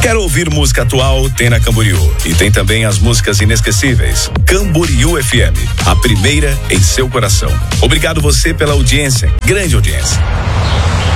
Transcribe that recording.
Quer ouvir música atual? Tem na Camboriú. E tem também as músicas inesquecíveis. Camboriú FM, a primeira em seu coração. Obrigado você pela audiência, grande audiência.